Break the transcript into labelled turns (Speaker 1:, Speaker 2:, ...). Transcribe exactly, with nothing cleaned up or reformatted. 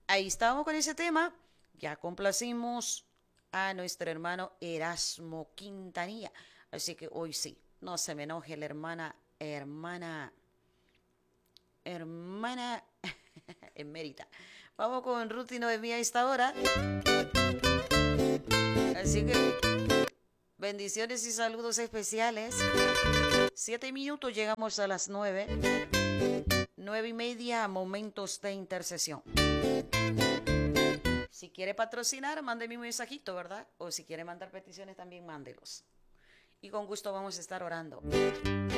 Speaker 1: ahí estábamos con ese tema. Ya complacimos a nuestro hermano Erasmo Quintanilla. Así que hoy sí, no se me enoje la hermana, hermana, hermana emérita. Vamos con Ruth y Noemí a esta hora. Así que bendiciones y saludos especiales. Siete minutos, llegamos a las nueve. Nueve y media, momentos de intercesión. Si quiere patrocinar, mándeme un mensajito, ¿verdad? O si quiere mandar peticiones, también mándelos. Y con gusto vamos a estar orando.